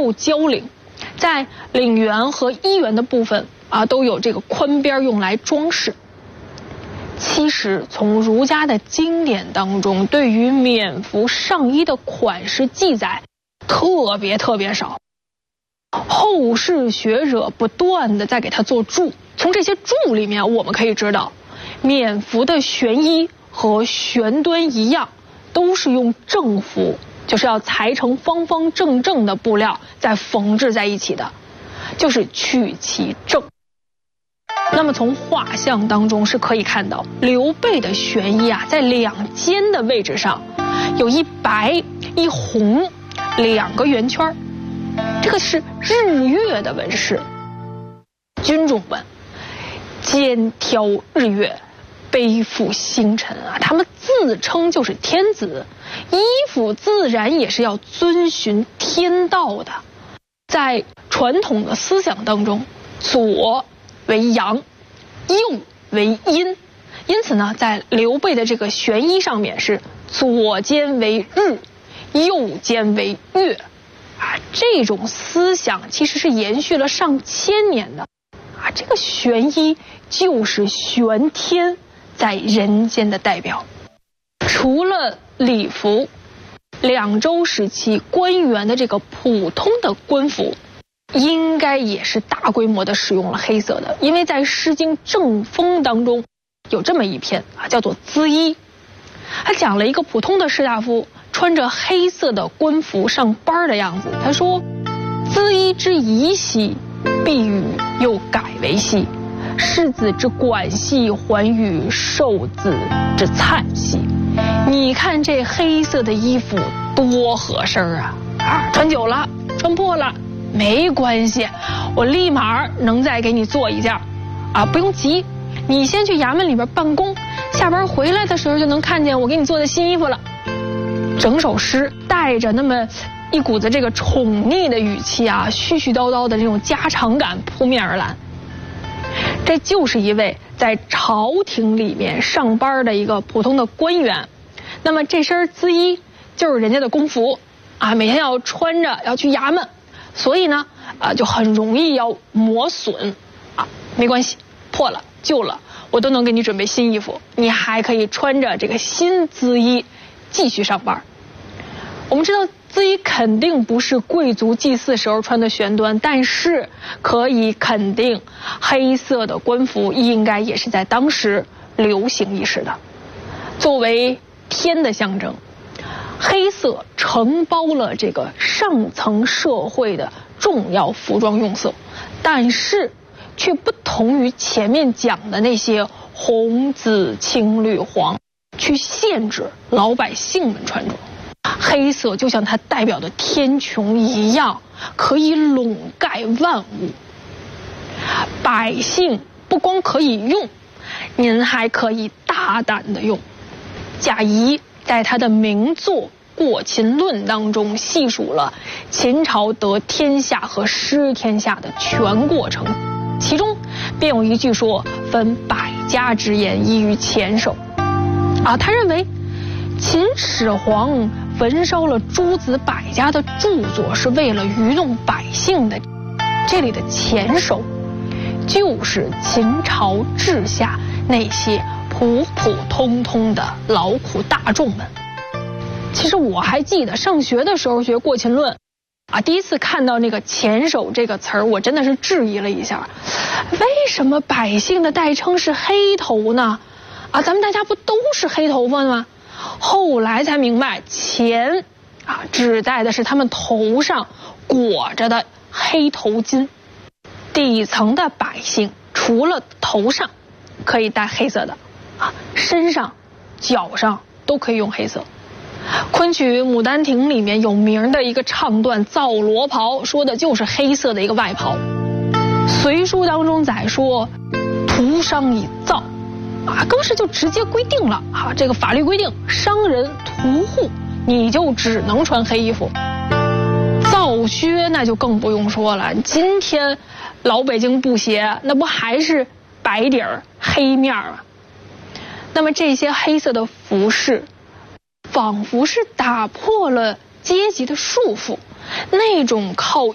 肉交领，在领员和衣员的部分都有这个宽边用来装饰。其实从儒家的经典当中，对于冕服上衣的款式记载特别少，后世学者不断的在给它做注。从这些注里面我们可以知道，冕服的玄衣和玄端一样，都是用正服，就是要裁成方方正正的布料再缝制在一起的，就是取其正。那么从画像当中是可以看到，刘备的玄衣在两肩的位置上有一白一红两个圆圈，这个是日月的纹饰。军中们肩挑日月，背负星辰他们自称就是天子，衣服自然也是要遵循天道的。在传统的思想当中，左为阳，右为阴，因此呢，在刘备的这个玄衣上面是左肩为日，右肩为月这种思想其实是延续了上千年的这个玄衣就是玄天在人间的代表。除了礼服，两周时期官员的这个普通的官服应该也是大规模的使用了黑色的，因为在《诗经·正风》当中有这么一篇叫做《缁衣》，他讲了一个普通的士大夫穿着黑色的官服上班的样子。他说：“缁衣之宜兮，必与又改为兮；世子之管兮，还与受子之灿兮。”你看这黑色的衣服多合身穿久了穿破了没关系，我立马能再给你做一件不用急，你先去衙门里边办公，下班回来的时候就能看见我给你做的新衣服了。整首诗带着那么一股子这个宠溺的语气絮絮叨叨的这种家常感扑面而来。这就是一位在朝廷里面上班的一个普通的官员，那么这身缁衣就是人家的公服每天要穿着要去衙门，所以呢就很容易要磨损没关系，破了旧了我都能给你准备新衣服，你还可以穿着这个新缁衣继续上班。我们知道缁衣肯定不是贵族祭祀时候穿的玄端，但是可以肯定黑色的官服应该也是在当时流行一时的。作为天的象征，黑色承包了这个上层社会的重要服装用色，但是却不同于前面讲的那些红紫青绿黄去限制老百姓们穿着。黑色就像它代表的天穹一样，可以笼盖万物。百姓不光可以用，您还可以大胆的用。贾谊在他的名作《过秦论》当中细数了秦朝得天下和失天下的全过程，其中便有一句说：“分百家之言，异于前手。”他认为秦始皇焚烧了诸子百家的著作是为了愚弄百姓的，这里的前手就是秦朝治下那些普普通通的劳苦大众们。其实我还记得上学的时候学《过秦论》第一次看到那个前手这个词儿，我真的是质疑了一下，为什么百姓的代称是黑头呢？咱们大家不都是黑头发吗？后来才明白，钱指代的是他们头上裹着的黑头巾。底层的百姓除了头上可以戴黑色的身上脚上都可以用黑色。昆曲《牡丹亭》里面有名的一个唱段《皂罗袍》，说的就是黑色的一个外袍。隋书当中载说涂商以皂更是就直接规定了这个法律规定，商人屠户你就只能穿黑衣服。皂靴那就更不用说了，今天老北京布鞋那不还是白底儿黑面吗？那么这些黑色的服饰仿佛是打破了阶级的束缚，那种靠